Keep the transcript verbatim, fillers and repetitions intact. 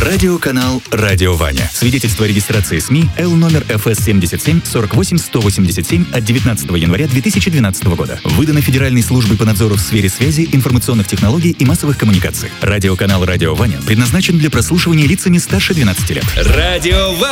Радиоканал «Радио Ваня». Свидетельство о регистрации СМИ Л номер эф эс семьдесят семь сорок восемь сто восемьдесят семь от девятнадцатого января две тысячи двенадцатого года. Выдано Федеральной службой по надзору в сфере связи, информационных технологий и массовых коммуникаций. Радиоканал «Радио Ваня» предназначен для прослушивания лицами старше двенадцати лет. Радио Ваня.